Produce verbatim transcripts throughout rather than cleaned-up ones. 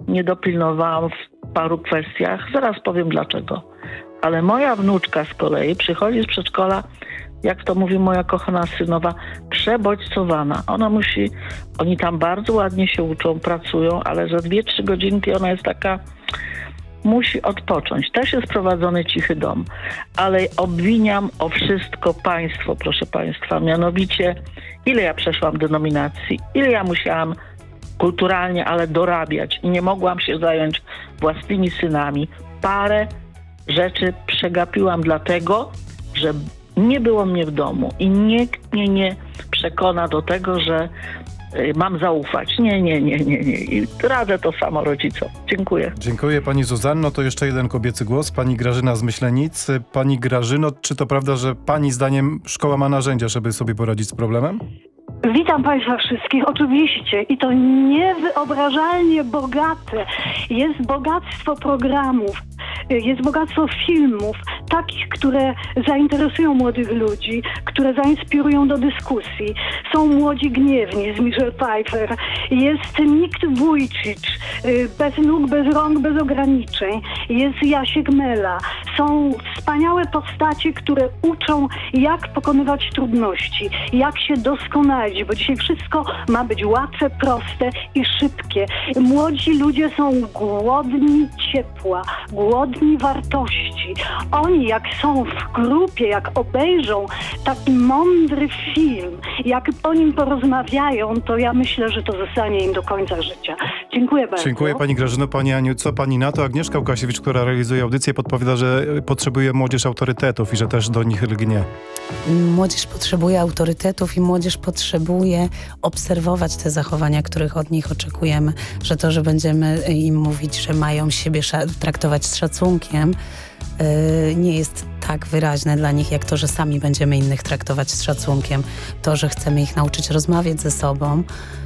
nie dopilnowałam w paru kwestiach. Zaraz powiem dlaczego. Ale moja wnuczka z kolei przychodzi z przedszkola, jak to mówi moja kochana synowa, przebodźcowana. Ona musi, oni tam bardzo ładnie się uczą, pracują, ale za dwie, trzy godzinki ona jest taka, musi odpocząć. Też jest prowadzony cichy dom, ale obwiniam o wszystko państwo, proszę państwa. Mianowicie, ile ja przeszłam denominacji, ile ja musiałam kulturalnie, ale dorabiać i nie mogłam się zająć własnymi synami. Parę rzeczy przegapiłam dlatego, że nie było mnie w domu i nikt mnie nie przekona do tego, że y, mam zaufać. Nie, nie, nie, nie, nie. I radzę to samo rodzicom. Dziękuję. Dziękuję pani Zuzanno. To jeszcze jeden kobiecy głos. Pani Grażyna z Myślenic. Pani Grażyno, czy to prawda, że pani zdaniem szkoła ma narzędzia, żeby sobie poradzić z problemem? Witam Państwa wszystkich, oczywiście. I to niewyobrażalnie bogate. Jest bogactwo programów, jest bogactwo filmów, takich, które zainteresują młodych ludzi, które zainspirują do dyskusji. Są Młodzi Gniewni z Michelle Pfeiffer, jest Nikt Wójcicz, Bez nóg, bez rąk, bez ograniczeń, jest Jasiek Mela. Są wspaniałe postacie, które uczą, jak pokonywać trudności, jak się doskonalić, bo dzisiaj wszystko ma być łatwe, proste i szybkie. Młodzi ludzie są głodni ciepła, głodni wartości. Oni jak są w grupie, jak obejrzą taki mądry film, jak o nim porozmawiają, to ja myślę, że to zostanie im do końca życia. Dziękuję bardzo. Dziękuję pani Grażyno. Pani Aniu, co pani na to? Agnieszka Łukasiewicz, która realizuje audycję, podpowiada, że potrzebuje młodzież autorytetów i że też do nich lgnie. Młodzież potrzebuje autorytetów i młodzież potrzebuje obserwować te zachowania, których od nich oczekujemy. Że to, że będziemy im mówić, że mają siebie traktować z szacunkiem, yy, nie jest tak wyraźne dla nich, jak to, że sami będziemy innych traktować z szacunkiem. To, że chcemy ich nauczyć rozmawiać ze sobą,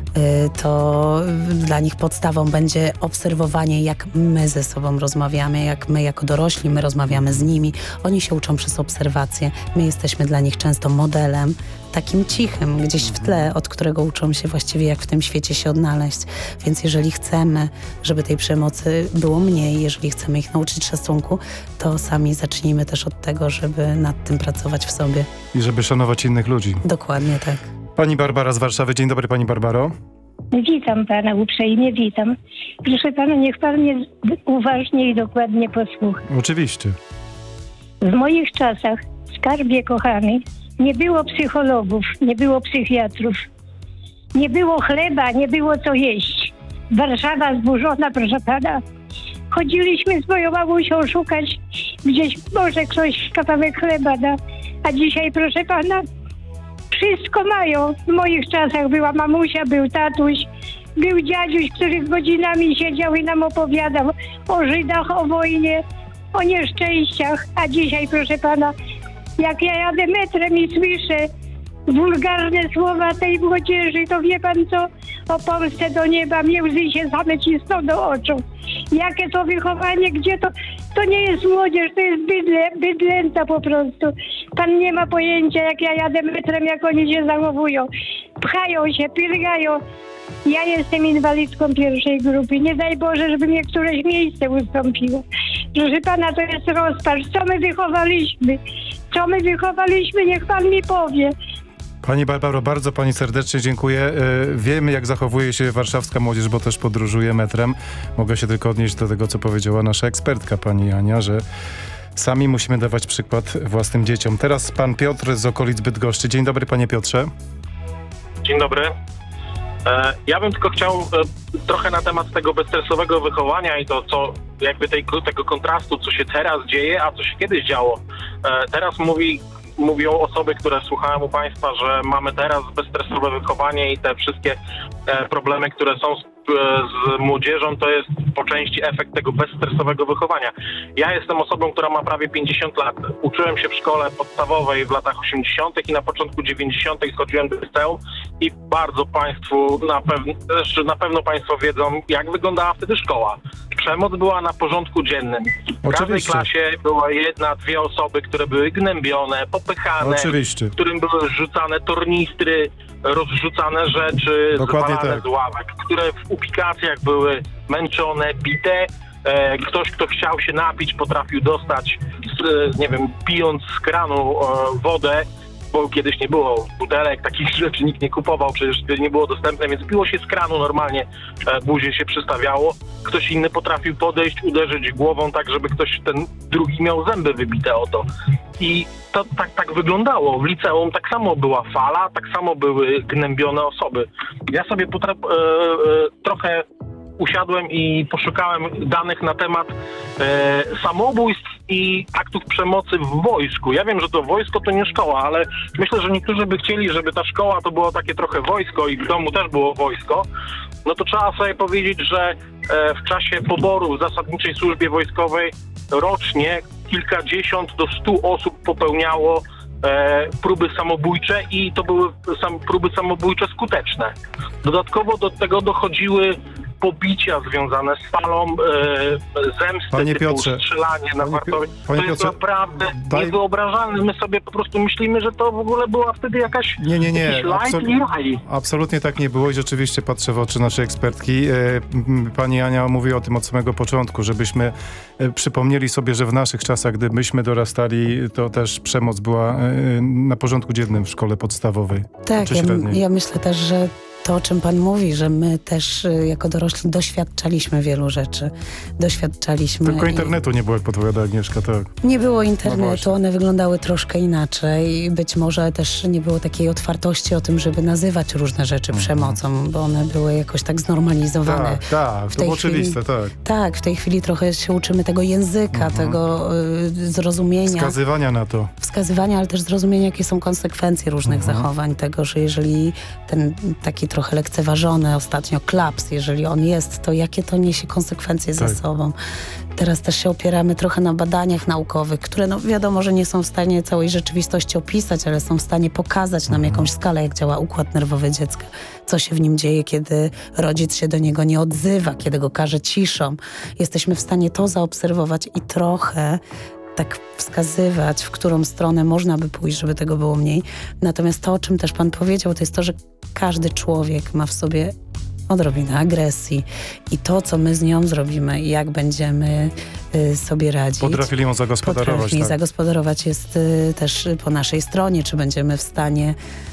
to dla nich podstawą będzie obserwowanie, jak my ze sobą rozmawiamy, jak my jako dorośli, my rozmawiamy z nimi. Oni się uczą przez obserwację. My jesteśmy dla nich często modelem, takim cichym, gdzieś w tle, od którego uczą się właściwie, jak w tym świecie się odnaleźć. Więc jeżeli chcemy, żeby tej przemocy było mniej, jeżeli chcemy ich nauczyć szacunku, to sami zacznijmy też od tego, żeby nad tym pracować w sobie. I żeby szanować innych ludzi. Dokładnie tak. Pani Barbara z Warszawy. Dzień dobry, pani Barbaro. Witam pana uprzejmie, witam. Proszę pana, niech pan mnie uważnie i dokładnie posłucha. Oczywiście. W moich czasach, skarbie kochany, nie było psychologów, nie było psychiatrów, nie było chleba, nie było co jeść. Warszawa zburzona, proszę pana. Chodziliśmy z moją mamusią szukać gdzieś, może ktoś kawałek chleba da. A dzisiaj, proszę pana, wszystko mają. W moich czasach była mamusia, był tatuś, był dziadziuś, który godzinami siedział i nam opowiadał o Żydach, o wojnie, o nieszczęściach. A dzisiaj, proszę pana, jak ja jadę metrem i słyszę wulgarne słowa tej młodzieży, to wie pan co? O Polsce do nieba, mnie łzy się same cisną do oczu. Jakie to wychowanie, gdzie to... To nie jest młodzież, to jest bydle, bydlęta po prostu. Pan nie ma pojęcia, jak ja jadę metrem, jak oni się zachowują. Pchają się, pilgają. Ja jestem inwalidką pierwszej grupy. Nie daj Boże, żeby mnie któreś miejsce ustąpiło. Proszę pana, to jest rozpacz. Co my wychowaliśmy? Co my wychowaliśmy? Niech pan mi powie. Pani Barbaro, bardzo pani serdecznie dziękuję. Wiemy, jak zachowuje się warszawska młodzież, bo też podróżuje metrem. Mogę się tylko odnieść do tego, co powiedziała nasza ekspertka, pani Ania, że sami musimy dawać przykład własnym dzieciom. Teraz pan Piotr z okolic Bydgoszczy. Dzień dobry, panie Piotrze. Dzień dobry. Ja bym tylko chciał trochę na temat tego bezstresowego wychowania i to, co jakby tej, tego kontrastu, co się teraz dzieje, a co się kiedyś działo. Teraz mówi Mówią osoby, które słuchałem u państwa, że mamy teraz bezstresowe wychowanie i te wszystkie e, problemy, które są z, e, z młodzieżą, to jest po części efekt tego bezstresowego wychowania. Ja jestem osobą, która ma prawie pięćdziesiąt lat. Uczyłem się w szkole podstawowej w latach osiemdziesiątych i na początku dziewięćdziesiątych chodziłem do liceum i bardzo państwu, na, pew- też na pewno państwo wiedzą, jak wyglądała wtedy szkoła. Przemoc była na porządku dziennym. W każdej Oczywiście. klasie była jedna, dwie osoby, które były gnębione, popychane, Oczywiście. którym były rzucane tornistry, rozrzucane rzeczy, Dokładnie zwalane tak. z ławek, które w upikacjach były męczone, bite. E, ktoś, kto chciał się napić, potrafił dostać, z, nie wiem, pijąc z kranu e, wodę, bo kiedyś nie było butelek, takich rzeczy nikt nie kupował, przecież nie było dostępne, więc piło się z kranu normalnie, e, buzie się przystawiało. Ktoś inny potrafił podejść, uderzyć głową tak, żeby ktoś ten drugi miał zęby wybite o to. I to tak, tak wyglądało. W liceum tak samo była fala, tak samo były gnębione osoby. Ja sobie potra- e, e, trochę usiadłem i poszukałem danych na temat e, samobójstw i aktów przemocy w wojsku. Ja wiem, że to wojsko to nie szkoła, ale myślę, że niektórzy by chcieli, żeby ta szkoła to było takie trochę wojsko i w domu też było wojsko. No to trzeba sobie powiedzieć, że e, w czasie poboru w zasadniczej służbie wojskowej rocznie kilkadziesiąt do stu osób popełniało e, próby samobójcze i to były sam, próby samobójcze skuteczne. Dodatkowo do tego dochodziły pobicia związane z falą, e, zemsty, Panie typu Piotrze, strzelanie na wartowie. To Panie jest Piotrze, naprawdę daj- niewyobrażalne. My sobie po prostu myślimy, że to w ogóle była wtedy jakaś Nie, nie, nie. jakiś light Absol- i jaj. Absolutnie tak nie było i rzeczywiście patrzę w oczy naszej ekspertki. E, m, Pani Ania mówi o tym od samego początku, żebyśmy e, przypomnieli sobie, że w naszych czasach, gdy myśmy dorastali, to też przemoc była e, na porządku dziennym w szkole podstawowej. Tak, czy ja, średniej. ja myślę też, że to, o czym pan mówi, że my też y, jako dorośli doświadczaliśmy wielu rzeczy. Doświadczaliśmy... Tylko i- internetu nie było, jak podpowiada Agnieszka, tak. Nie było No internetu, właśnie. one wyglądały troszkę inaczej. Być może też nie było takiej otwartości o tym, żeby nazywać różne rzeczy Mhm. przemocą, bo one były jakoś tak znormalizowane. Tak, tak, W to tej było chwili- oczywiste, tak. Tak, w tej chwili trochę się uczymy tego języka, Mhm. tego y, zrozumienia, Wskazywania na to. wskazywania, ale też zrozumienia, jakie są konsekwencje różnych Mhm. zachowań. Tego, że jeżeli ten taki trochę lekceważony ostatnio klaps, jeżeli on jest, to jakie to niesie konsekwencje Tak. ze sobą. Teraz też się opieramy trochę na badaniach naukowych, które no wiadomo, że nie są w stanie całej rzeczywistości opisać, ale są w stanie pokazać nam jakąś skalę, jak działa układ nerwowy dziecka, co się w nim dzieje, kiedy rodzic się do niego nie odzywa, kiedy go karze ciszą. Jesteśmy w stanie to zaobserwować i trochę tak wskazywać, w którą stronę można by pójść, żeby tego było mniej. Natomiast to, o czym też pan powiedział, to jest to, że każdy człowiek ma w sobie odrobinę agresji i to, co my z nią zrobimy i jak będziemy y, sobie radzić. Potrafili ją zagospodarować. Potrafi Tak. zagospodarować jest y, też po naszej stronie, czy będziemy w stanie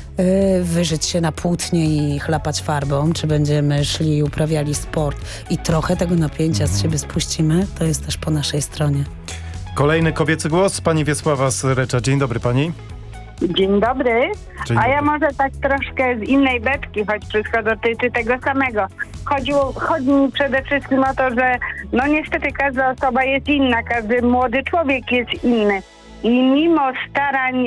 y, wyżyć się na płótnie i chlapać farbą, czy będziemy szli i uprawiali sport i trochę tego napięcia Mhm. z siebie spuścimy, to jest też po naszej stronie. Kolejny kobiecy głos, pani Wiesława z Recza. Dzień dobry pani. Dzień dobry. Dzień A ja dobry. może tak troszkę z innej beczki, choć wszystko dotyczy tego samego. Chodziło, chodzi mi przede wszystkim o to, że no niestety każda osoba jest inna, każdy młody człowiek jest inny. I mimo starań y,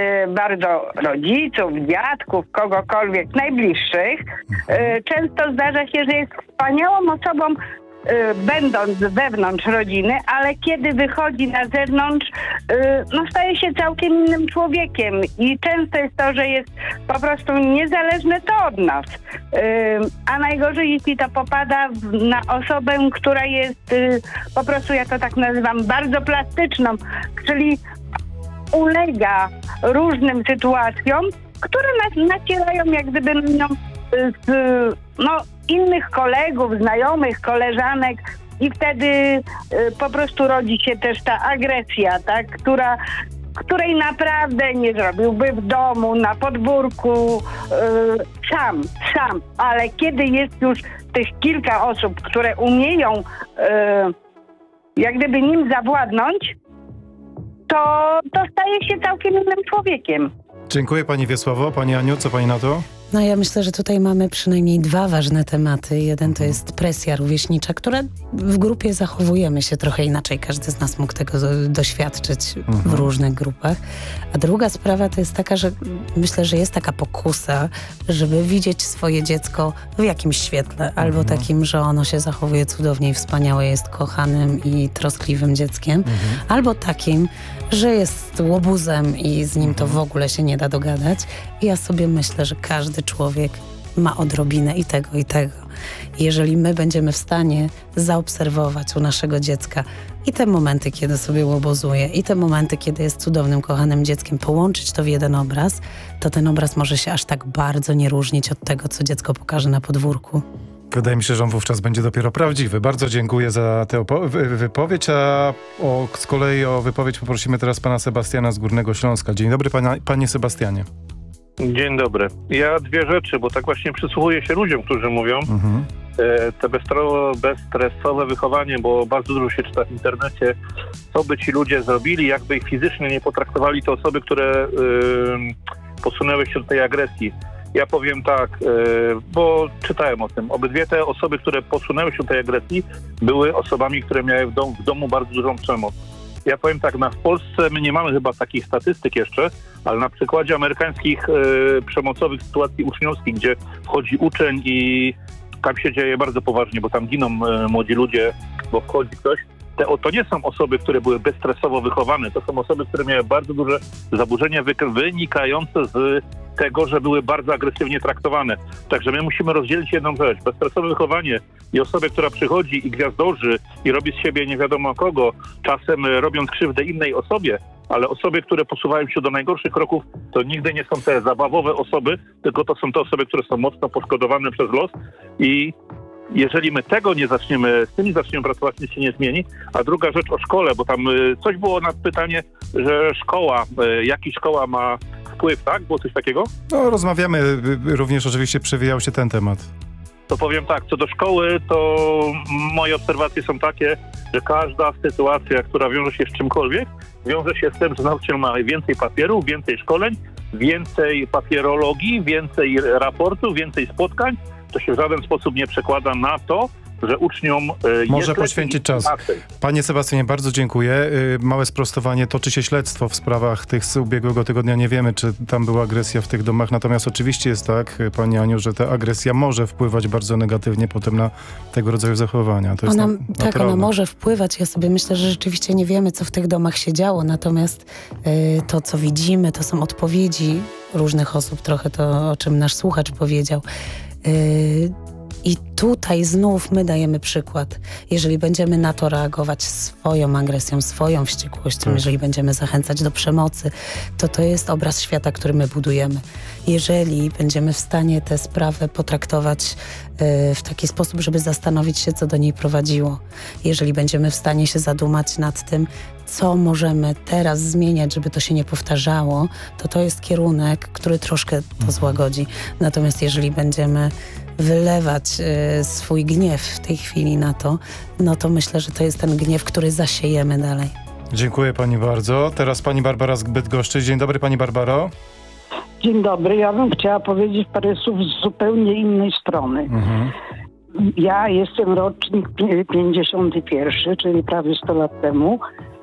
bardzo rodziców, dziadków, kogokolwiek najbliższych, y, często zdarza się, że jest wspaniałą osobą, y, będąc wewnątrz rodziny, ale kiedy wychodzi na zewnątrz, y, no staje się całkiem innym człowiekiem i często jest to, że jest po prostu niezależne to od nas. Y, a najgorzej, jeśli to popada w, na osobę, która jest y, po prostu, ja to tak nazywam, bardzo plastyczną, czyli ulega różnym sytuacjom, które nas nacierają jak gdyby nią z no, innych kolegów, znajomych, koleżanek i wtedy y, po prostu rodzi się też ta agresja, tak, która, której naprawdę nie zrobiłby w domu, na podwórku, y, sam, sam, ale kiedy jest już tych kilka osób, które umieją y, jak gdyby nim zawładnąć, to, to staje się całkiem innym człowiekiem. Dziękuję pani Wiesławo. Pani Aniu, co pani na to? No ja myślę, że tutaj mamy przynajmniej dwa ważne tematy. Jeden to jest presja rówieśnicza, która w grupie zachowujemy się trochę inaczej. Każdy z nas mógł tego do- doświadczyć w różnych grupach. A druga sprawa to jest taka, że myślę, że jest taka pokusa, żeby widzieć swoje dziecko w jakimś świetle. Albo takim, że ono się zachowuje cudownie i wspaniałe, jest kochanym i troskliwym dzieckiem. Albo takim, że jest łobuzem i z nim to w ogóle się nie da dogadać. I ja sobie myślę, że każdy człowiek ma odrobinę i tego, i tego. I jeżeli my będziemy w stanie zaobserwować u naszego dziecka i te momenty, kiedy sobie łobozuje, i te momenty, kiedy jest cudownym, kochanym dzieckiem, połączyć to w jeden obraz, to ten obraz może się aż tak bardzo nie różnić od tego, co dziecko pokaże na podwórku. Wydaje mi się, że on wówczas będzie dopiero prawdziwy. Bardzo dziękuję za tę opo- wy- wypowiedź, a o, z kolei o wypowiedź poprosimy teraz pana Sebastiana z Górnego Śląska. Dzień dobry, pana, panie Sebastianie. Dzień dobry. Ja dwie rzeczy, bo tak właśnie przysłuchuję się ludziom, którzy mówią. Mhm. E, te bezstro- bezstresowe wychowanie, bo bardzo dużo się czyta w internecie, co by ci ludzie zrobili, jakby ich fizycznie nie potraktowali, to osoby, które y, posunęły się do tej agresji. Ja powiem tak, y, bo czytałem o tym. Obydwie te osoby, które posunęły się do tej agresji, były osobami, które miały w, dom- w domu bardzo dużą przemoc. Ja powiem tak, na, w Polsce my nie mamy chyba takich statystyk jeszcze, ale na przykładzie amerykańskich y, przemocowych sytuacji uczniowskich, gdzie wchodzi uczeń i tam się dzieje bardzo poważnie, bo tam giną y, młodzi ludzie, bo wchodzi ktoś. Te, o, to nie są osoby, które były bezstresowo wychowane, to są osoby, które miały bardzo duże zaburzenia wy- wynikające z tego, że były bardzo agresywnie traktowane. Także my musimy rozdzielić jedną rzecz. Bezstresowe wychowanie i osobę, która przychodzi i gwiazdorzy i robi z siebie nie wiadomo kogo, czasem robiąc krzywdę innej osobie, ale osoby, które posuwają się do najgorszych kroków, to nigdy nie są te zabawowe osoby, tylko to są te osoby, które są mocno poszkodowane przez los i jeżeli my tego nie zaczniemy, z tym nie zaczniemy pracować, nic się nie zmieni. A druga rzecz o szkole, bo tam y, coś było na pytanie, że szkoła, y, jaki szkoła ma wpływ, tak? Było coś takiego? No, rozmawiamy, y, również oczywiście przewijał się ten temat. To powiem tak, co do szkoły, to moje obserwacje są takie, że każda sytuacja, która wiąże się z czymkolwiek, wiąże się z tym, że nauczyciel ma więcej papieru, więcej szkoleń, więcej papierologii, więcej raportów, więcej spotkań. To się w żaden sposób nie przekłada na to, że uczniom y, Może jest poświęcić czas. inaczej. Panie Sebastianie, bardzo dziękuję. Y, Małe sprostowanie, toczy się śledztwo w sprawach tych z ubiegłego tygodnia. Nie wiemy, czy tam była agresja w tych domach. Natomiast oczywiście jest tak, y, pani Aniu, że ta agresja może wpływać bardzo negatywnie potem na tego rodzaju zachowania. To jest Ona, na, tak, naturalne. ona może wpływać. Ja sobie myślę, że rzeczywiście nie wiemy, co w tych domach się działo. Natomiast y, to, co widzimy, to są odpowiedzi różnych osób. Trochę to, o czym nasz słuchacz powiedział. Y, I tutaj znów my dajemy przykład. Jeżeli będziemy na to reagować swoją agresją, swoją wściekłością, Tak. jeżeli będziemy zachęcać do przemocy, to to jest obraz świata, który my budujemy. Jeżeli będziemy w stanie tę sprawę potraktować y, w taki sposób, żeby zastanowić się, co do niej prowadziło. Jeżeli będziemy w stanie się zadumać nad tym, co możemy teraz zmieniać, żeby to się nie powtarzało, to to jest kierunek, który troszkę to złagodzi. Natomiast jeżeli będziemy wylewać y, swój gniew w tej chwili na to, no to myślę, że to jest ten gniew, który zasiejemy dalej. Dziękuję pani bardzo. Teraz pani Barbara z Bydgoszczy. Dzień dobry, pani Barbaro. Dzień dobry. Ja bym chciała powiedzieć parę słów z zupełnie innej strony. Mhm. Ja jestem rocznik pięćdziesiąty pierwszy, czyli prawie sto lat temu.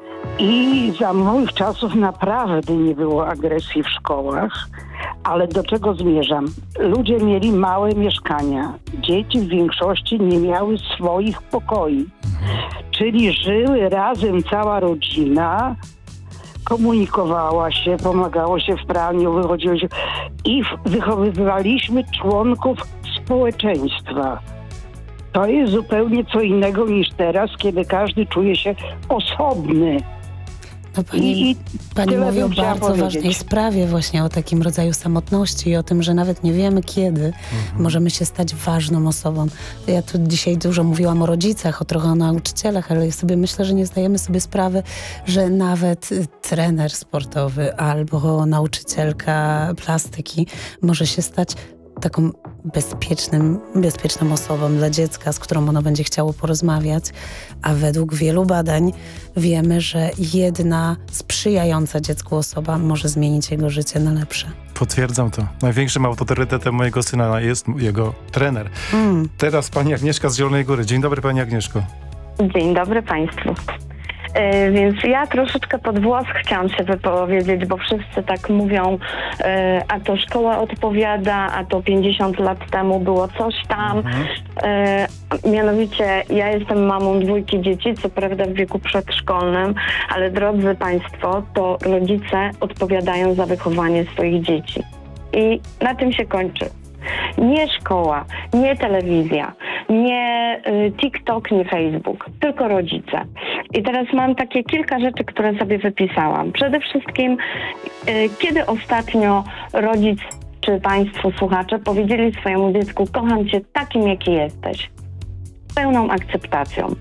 I za moich czasów naprawdę nie było agresji w szkołach, ale do czego zmierzam? Ludzie mieli małe mieszkania. Dzieci w większości nie miały swoich pokoi. Czyli żyły razem cała rodzina, komunikowała się, pomagało się w praniu, wychodziło się i wychowywaliśmy członków społeczeństwa. To jest zupełnie co innego niż teraz, kiedy każdy czuje się osobny. No pani, I, i pani tyle mówi o bym chciała bardzo powiedzieć. ważnej sprawie, właśnie o takim rodzaju samotności i o tym, że nawet nie wiemy kiedy Mhm. możemy się stać ważną osobą. Ja tu dzisiaj dużo mówiłam o rodzicach, o trochę o nauczycielach, ale ja sobie myślę, że nie zdajemy sobie sprawy, że nawet y, trener sportowy albo nauczycielka plastyki może się stać taką bezpiecznym, bezpieczną osobą dla dziecka, z którą ono będzie chciało porozmawiać, a według wielu badań wiemy, że jedna sprzyjająca dziecku osoba może zmienić jego życie na lepsze. Potwierdzam to. Największym autorytetem mojego syna jest jego trener. Mm. Teraz pani Agnieszka z Zielonej Góry. Dzień dobry, pani Agnieszko. Dzień dobry Państwu. Yy, więc ja troszeczkę pod włos chciałam się wypowiedzieć, bo wszyscy tak mówią, yy, a to szkoła odpowiada, a to pięćdziesiąt lat temu było coś tam. Mhm. Yy, mianowicie ja jestem mamą dwójki dzieci, co prawda w wieku przedszkolnym, ale drodzy Państwo, to rodzice odpowiadają za wychowanie swoich dzieci. I na tym się kończy. Nie szkoła, nie telewizja, nie y, TikTok, nie Facebook, tylko rodzice. I teraz mam takie kilka rzeczy, które sobie wypisałam. Przede wszystkim, y, kiedy ostatnio rodzic czy państwo słuchacze powiedzieli swojemu dziecku: kocham cię takim, jaki jesteś. Z pełną akceptacją.